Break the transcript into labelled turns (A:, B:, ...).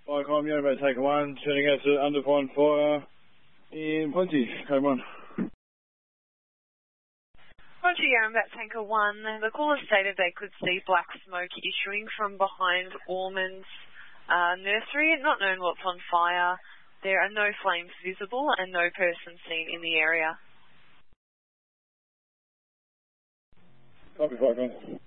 A: Viacom, Unibet Taker 1, turning out to under fire in Plenty, Code 1.
B: Roger, Unibet Tanker 1. The caller stated they could see black smoke issuing from behind Ormond's nursery. Not known what's on fire. There are no flames visible and no person seen in the area.
A: Copy, Viacom.